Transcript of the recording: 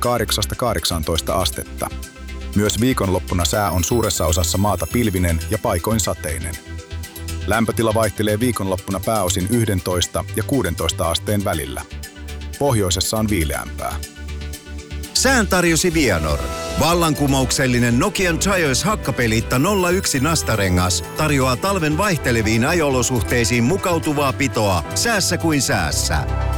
noin 8-18 astetta. Myös viikonloppuna sää on suuressa osassa maata pilvinen ja paikoin sateinen. Lämpötila vaihtelee viikonloppuna pääosin 11 ja 16 asteen välillä. Pohjoisessa on viileämpää. Sään tarjosi Vianor. Vallankumouksellinen Nokian Tires hakkapeliitta 01 nastarengas tarjoaa talven vaihteleviin ajo-olosuhteisiin mukautuvaa pitoa säässä kuin säässä.